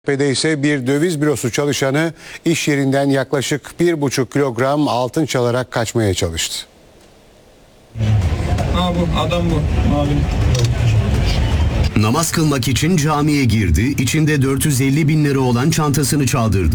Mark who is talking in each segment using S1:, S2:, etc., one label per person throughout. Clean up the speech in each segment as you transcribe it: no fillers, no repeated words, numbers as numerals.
S1: Tepe'de ise bir döviz bürosu çalışanı iş yerinden yaklaşık 1,5 kilogram altın çalarak kaçmaya çalıştı.
S2: Bu adam bu. Abi.
S3: Namaz kılmak için camiye girdi, içinde 450 bin lira olan çantasını çaldırdı.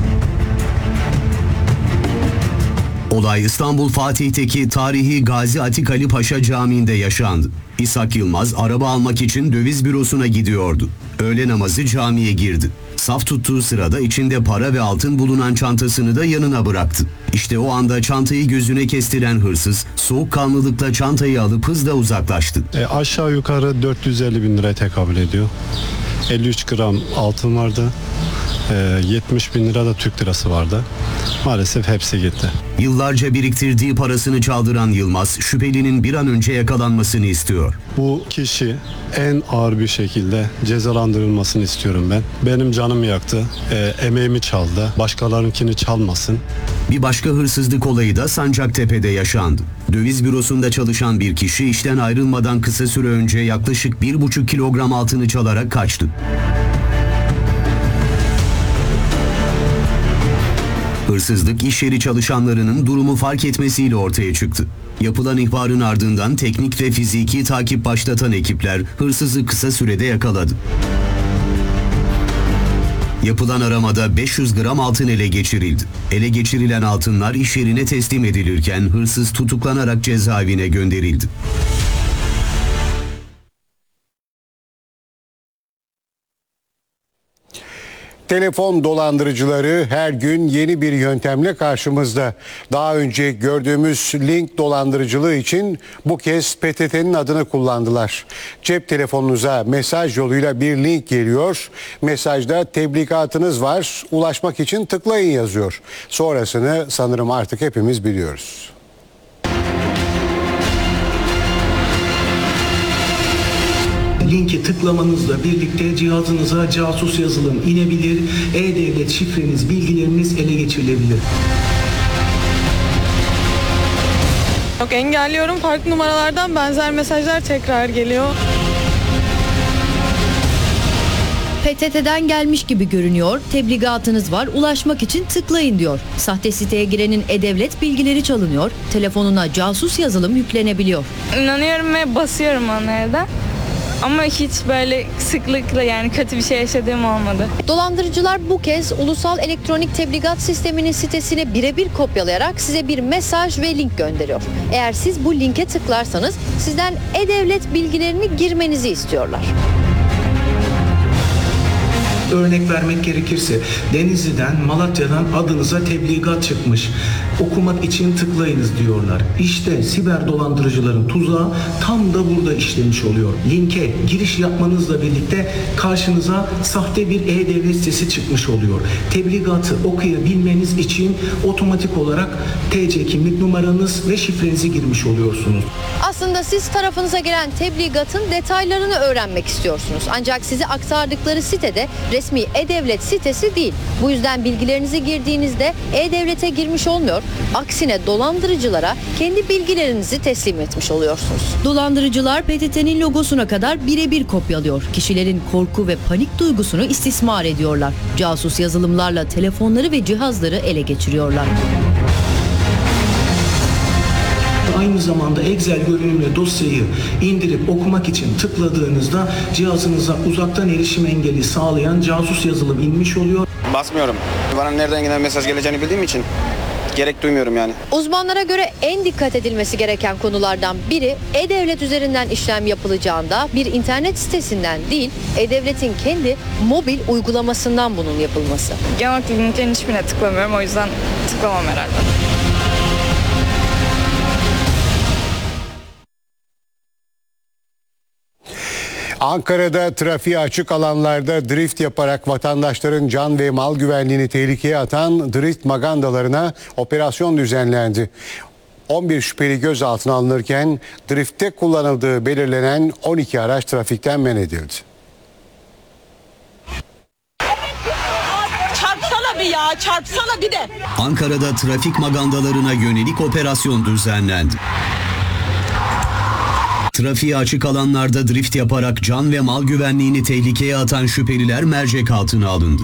S3: Olay İstanbul Fatih'teki tarihi Gazi Atik Ali Paşa Camii'nde yaşandı. İshak Yılmaz araba almak için döviz bürosuna gidiyordu. Öğle namazı camiye girdi. Saf tuttuğu sırada içinde para ve altın bulunan çantasını da yanına bıraktı. İşte o anda çantayı gözüne kestiren hırsız soğukkanlılıkla çantayı alıp hızla uzaklaştı.
S4: Aşağı yukarı 450 bin liraya tekabül ediyor. 53 gram altın vardı. 70 bin lira da Türk lirası vardı. Maalesef hepsi gitti.
S3: Yıllarca biriktirdiği parasını çaldıran Yılmaz, şüphelinin bir an önce yakalanmasını istiyor.
S4: Bu kişi en ağır bir şekilde cezalandırılmasını istiyorum ben. Benim canımı yaktı, emeğimi çaldı, başkalarınkini çalmasın.
S3: Bir başka hırsızlık olayı da Sancaktepe'de yaşandı. Döviz bürosunda çalışan bir kişi işten ayrılmadan kısa süre önce yaklaşık 1,5 kilogram altını çalarak kaçtı. Hırsızlık iş yeri çalışanlarının durumu fark etmesiyle ortaya çıktı. Yapılan ihbarın ardından teknik ve fiziki takip başlatan ekipler hırsızı kısa sürede yakaladı. Yapılan aramada 500 gram altın ele geçirildi. Ele geçirilen altınlar iş yerine teslim edilirken hırsız tutuklanarak cezaevine gönderildi.
S1: Telefon dolandırıcıları her gün yeni bir yöntemle karşımızda. Daha önce gördüğümüz link dolandırıcılığı için bu kez PTT'nin adını kullandılar. Cep telefonunuza mesaj yoluyla bir link geliyor. Mesajda tebligatınız var, ulaşmak için tıklayın yazıyor. Sonrasını sanırım artık hepimiz biliyoruz.
S5: Linki tıklamanızla birlikte cihazınıza casus yazılım inebilir, e-devlet şifreniz, bilgileriniz ele geçirilebilir.
S6: Yok, engelliyorum. Farklı numaralardan benzer mesajlar tekrar geliyor.
S7: PTT'den gelmiş gibi görünüyor, tebligatınız var, ulaşmak için tıklayın diyor. Sahte siteye girenin e-devlet bilgileri çalınıyor, telefonuna casus yazılım yüklenebiliyor.
S6: İnanıyorum ve basıyorum onlara da. Ama hiç böyle sıklıkla yani kötü bir şey yaşadığım olmadı.
S7: Dolandırıcılar bu kez Ulusal Elektronik Tebligat Sistemi'nin sitesini birebir kopyalayarak size bir mesaj ve link gönderiyor. Eğer siz bu linke tıklarsanız sizden e-devlet bilgilerini girmenizi istiyorlar.
S5: Örnek vermek gerekirse Denizli'den, Malatya'dan adınıza tebligat çıkmış. Okumak için tıklayınız diyorlar. İşte siber dolandırıcıların tuzağı tam da burada işlemiş oluyor. Linke giriş yapmanızla birlikte karşınıza sahte bir e-devlet sitesi çıkmış oluyor. Tebligatı okuyabilmeniz için otomatik olarak TC kimlik numaranız ve şifrenizi girmiş oluyorsunuz.
S7: Aslında siz tarafınıza gelen tebligatın detaylarını öğrenmek istiyorsunuz. Ancak sizi aktardıkları sitede resmi e-devlet sitesi değil. Bu yüzden bilgilerinizi girdiğinizde e-devlete girmiş olmuyor. Aksine dolandırıcılara kendi bilgilerinizi teslim etmiş oluyorsunuz. Dolandırıcılar PTT'nin logosuna kadar birebir kopyalıyor. Kişilerin korku ve panik duygusunu istismar ediyorlar. Casus yazılımlarla telefonları ve cihazları ele geçiriyorlar.
S5: Aynı zamanda Excel görünümlü dosyayı indirip okumak için tıkladığınızda cihazınıza uzaktan erişim engeli sağlayan casus yazılım inmiş oluyor.
S8: Basmıyorum. Bana nereden gelen mesaj geleceğini bildiğim için gerek duymuyorum yani.
S7: Uzmanlara göre en dikkat edilmesi gereken konulardan biri e-devlet üzerinden işlem yapılacağında bir internet sitesinden değil, e-devletin kendi mobil uygulamasından bunun yapılması.
S6: Genellikle linklerin hiçbirine tıklamıyorum, o yüzden tıklamam herhalde.
S1: Ankara'da trafiğe açık alanlarda drift yaparak vatandaşların can ve mal güvenliğini tehlikeye atan drift magandalarına operasyon düzenlendi. 11 şüpheli gözaltına alınırken driftte kullanıldığı belirlenen 12 araç trafikten men edildi.
S9: Çarpsana bir ya, çarpsana bir de.
S3: Ankara'da trafik magandalarına yönelik operasyon düzenlendi. Trafiğe açık alanlarda drift yaparak can ve mal güvenliğini tehlikeye atan şüpheliler mercek altına alındı.